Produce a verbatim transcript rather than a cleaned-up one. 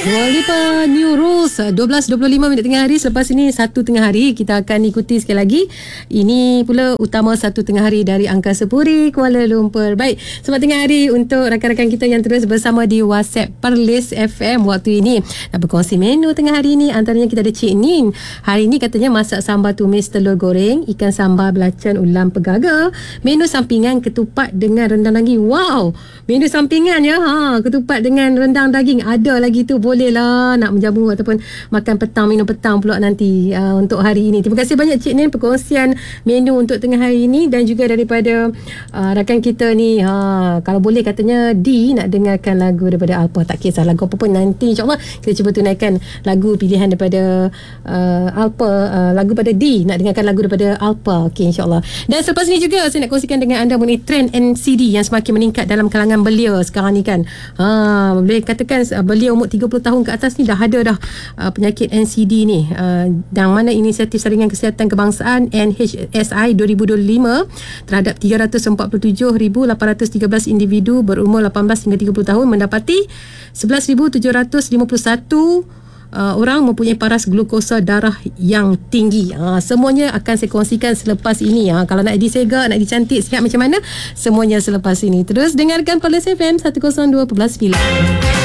Dua Lipa New Rules dua belas dua puluh lima minit tengah hari. Selepas ini satu tengah hari kita akan ikuti sekali lagi. Ini pula utama satu tengah hari dari Angkasa Puri, Kuala Lumpur. Baik, selamat tengah hari untuk rakan-rakan kita yang terus bersama di WhatsApp Perlis F M waktu ini. Nak berkongsi menu tengah hari ni, antaranya kita ada Cik Nin. Hari ni katanya masak sambal tumis telur goreng, ikan sambal belacan ulam pegaga. Menu sampingan ketupat dengan rendang daging. Wow, menu sampingan ya. Ha, ketupat dengan rendang daging ada lagi tu. Boleh lah nak menjamu ataupun makan petang, minum petang pula nanti uh, untuk hari ini. Terima kasih banyak Cik Nin perkongsian menu untuk tengah hari ini, dan juga daripada uh, rakan kita ni, ha, kalau boleh katanya D nak dengarkan lagu daripada Alpa. Tak kisah lagu apa pun, nanti insyaAllah kita cuba tunaikan lagu pilihan daripada uh, Alpa, uh, lagu pada D, nak dengarkan lagu daripada Alpa. Okey, insyaAllah. Dan selepas ni juga saya nak kongsikan dengan anda mengenai trend N C D yang semakin meningkat dalam kalangan belia sekarang ni kan. Ha, boleh katakan uh, belia umur tiga puluh tahun ke atas ni dah ada dah uh, penyakit N C D ni, uh, dan mana inisiatif Saringan Kesihatan Kebangsaan N H S I dua ribu dua puluh lima terhadap tiga ratus empat puluh tujuh ribu lapan ratus tiga belas individu berumur lapan belas hingga tiga puluh tahun mendapati sebelas ribu tujuh ratus lima puluh satu Uh, orang mempunyai paras glukosa darah yang tinggi. Uh, semuanya akan saya kongsikan selepas ini. Uh, kalau nak disegak, nak dicantik, sihat macam mana, semuanya selepas ini. Terus dengarkan Perlis F M seratus dua perpuluhan sembilan.